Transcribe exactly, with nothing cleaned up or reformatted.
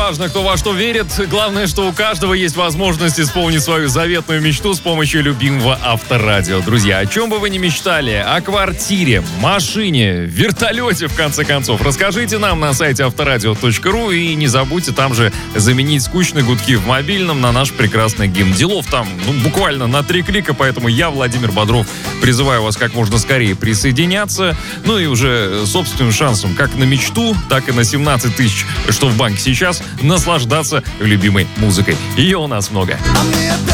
неважно, кто во что верит. Главное, что у каждого есть возможность исполнить свою заветную мечту с помощью любимого Авторадио. Друзья, о чем бы вы ни мечтали, о квартире, машине, вертолете, в конце концов, расскажите нам на сайте авторадио точка ру и не забудьте там же заменить скучные гудки в мобильном на наш прекрасный гимн. Делов там ну, буквально на три клика, поэтому я, Владимир Бодров, призываю вас как можно скорее присоединяться. Ну и уже собственным шансом как на мечту, так и на семнадцать тысяч, что в банке сейчас, наслаждаться любимой музыкой. Ее у нас много.